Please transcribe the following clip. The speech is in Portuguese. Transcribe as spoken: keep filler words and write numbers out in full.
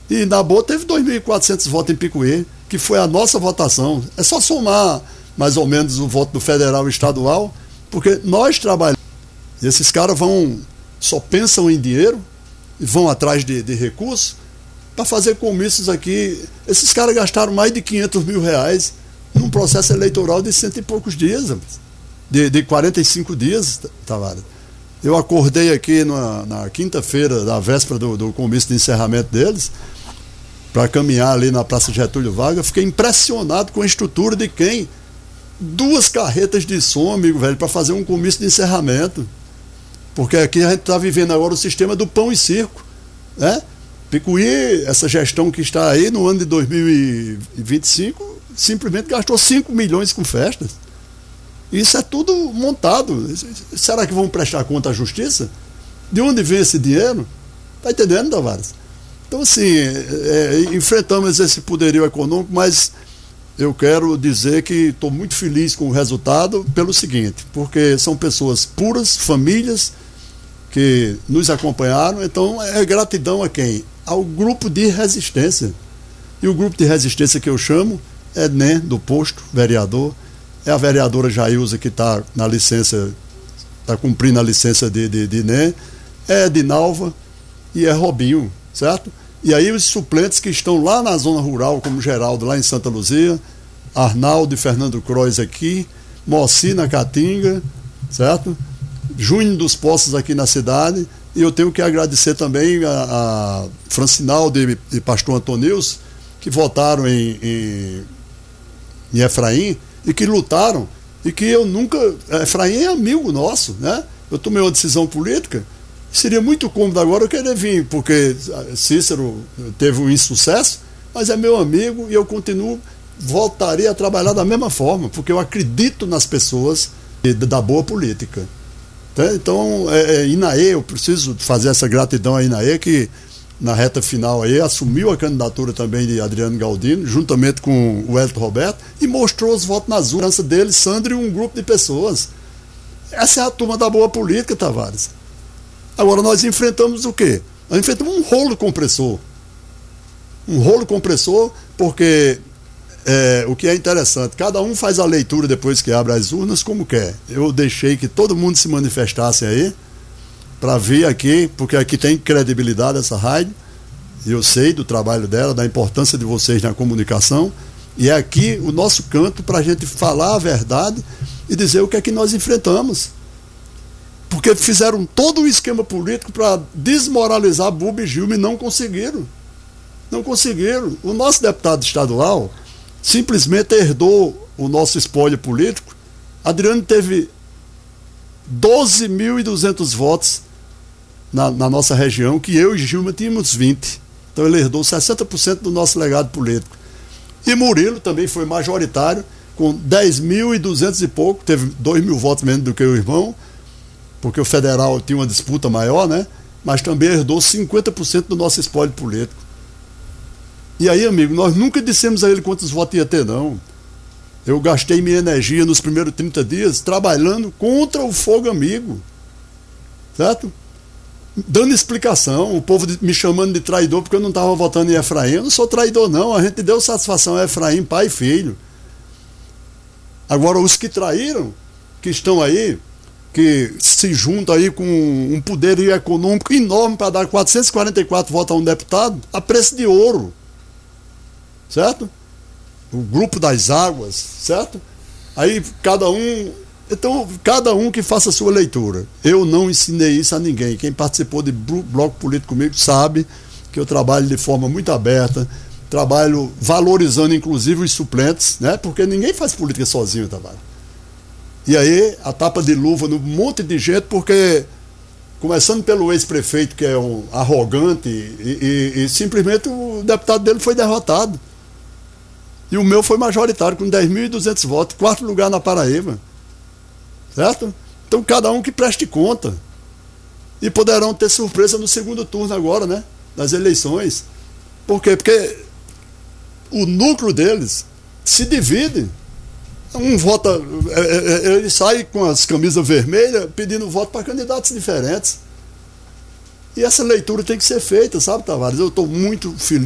E na boa teve dois mil e quatrocentos votos em Picuí, que foi a nossa votação. É só somar mais ou menos o voto do federal e estadual, porque nós trabalhamos. E esses caras vão, só pensam em dinheiro, e vão atrás de, de recursos, para fazer comícios aqui. Esses caras gastaram mais de quinhentos mil reais num processo eleitoral de cento e poucos dias, de, de quarenta e cinco dias, Tavares. Eu acordei aqui na, na quinta-feira, da véspera do, do comício de encerramento deles, para caminhar ali na Praça Getúlio Vargas. Fiquei impressionado com a estrutura de quem? Duas carretas de som, amigo velho, para fazer um comício de encerramento. Porque aqui a gente está vivendo agora o sistema do pão e circo, né? Picuí, essa gestão que está aí no ano de dois mil e vinte e cinco, simplesmente gastou cinco milhões com festas. Isso é tudo montado. Será que vão prestar conta à justiça? De onde vem esse dinheiro? Está entendendo, Tavares? Então, assim, é, enfrentamos esse poderio econômico, mas eu quero dizer que estou muito feliz com o resultado pelo seguinte, porque são pessoas puras, famílias que nos acompanharam. Então, é gratidão a quem? Ao grupo de resistência. E o grupo de resistência que eu chamo é N E M, do posto, vereador, é a vereadora Jailza, que está na licença, está cumprindo a licença de, de, de N E M, é Dinalva e é Robinho, certo? E aí os suplentes que estão lá na zona rural, como Geraldo, lá em Santa Luzia, Arnaldo e Fernando Croix aqui, Moci na Caatinga, certo? Júnior dos Poços aqui na cidade. E eu tenho que agradecer também a, a Francinaldo e, e Pastor Antonils, que votaram em, em, em Efraim e que lutaram, e que eu nunca... Efraim é amigo nosso, né? Eu tomei uma decisão política. Seria muito cômodo agora eu querer vir, porque Cícero teve um insucesso, mas é meu amigo e eu continuo, voltaria a trabalhar da mesma forma, porque eu acredito nas pessoas e da boa política. Então, é, é, Inaê, eu preciso fazer essa gratidão a Inaê, que na reta final aí assumiu a candidatura também de Adriano Galdino, juntamente com o Hélito Roberto, e mostrou os votos nas urnas dele, Sandro e um grupo de pessoas. Essa é a turma da boa política, Tavares. Agora nós enfrentamos o quê? Nós enfrentamos um rolo compressor. Um rolo compressor, porque é, o que é interessante, cada um faz a leitura depois que abre as urnas como quer. Eu deixei que todo mundo se manifestasse aí, para vir aqui, porque aqui tem credibilidade essa rádio, e eu sei do trabalho dela, da importância de vocês na comunicação, e é aqui o nosso canto para a gente falar a verdade e dizer o que é que nós enfrentamos. Porque fizeram todo o esquema político para desmoralizar Buba e Gilma e não conseguiram. Não conseguiram. O nosso deputado estadual simplesmente herdou o nosso espólio político. Adriano teve doze mil e duzentos votos na, na nossa região, que eu e Gilma tínhamos vinte. Então ele herdou sessenta por cento do nosso legado político. E Murilo também foi majoritário, com dez mil e duzentos e pouco, teve dois mil votos menos do que o irmão, porque o federal tinha uma disputa maior, né? Mas também herdou cinquenta por cento do nosso espólio político. E aí, amigo, nós nunca dissemos a ele quantos votos ia ter, não. Eu gastei minha energia nos primeiros trinta dias trabalhando contra o fogo amigo, certo? Dando explicação, o povo me chamando de traidor porque eu não estava votando em Efraim. Eu não sou traidor, não. A gente deu satisfação a Efraim, pai e filho. Agora, os que traíram, que estão aí, que se juntam aí com um poder econômico enorme para dar quatrocentos e quarenta e quatro votos a um deputado, a preço de ouro, certo? O grupo das águas, certo? Aí cada um, então cada um que faça a sua leitura. Eu não ensinei isso a ninguém. Quem participou de bloco político comigo sabe que eu trabalho de forma muito aberta, trabalho valorizando inclusive os suplentes, né? Porque ninguém faz política sozinho, Tavares. E aí, a tapa de luva num monte de gente, porque, começando pelo ex-prefeito, que é um arrogante, e, e, e simplesmente o deputado dele foi derrotado. E o meu foi majoritário, com dez mil e duzentos votos, quarto lugar na Paraíba. Certo? Então, cada um que preste conta. E poderão ter surpresa no segundo turno agora, né? Das eleições. Por quê? Porque o núcleo deles se divide. Um vota, ele sai com as camisas vermelhas pedindo voto para candidatos diferentes. E essa leitura tem que ser feita, sabe, Tavares? Eu estou muito feliz.